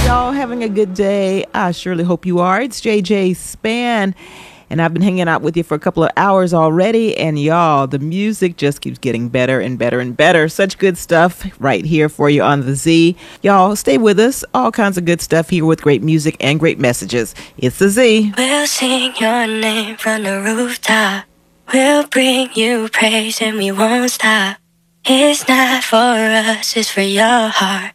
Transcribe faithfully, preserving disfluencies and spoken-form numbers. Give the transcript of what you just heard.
y'all having a good day? I surely hope you are. It's J J Span, and I've been hanging out with you for a couple of hours already. And y'all, the music just keeps getting better and better and better. Such good stuff right here for you on the Z. Y'all, stay with us. All kinds of good stuff here with great music and great messages. It's the Z. We'll sing your name from the rooftop. We'll bring you praise and we won't stop. It's not for us, it's for your heart.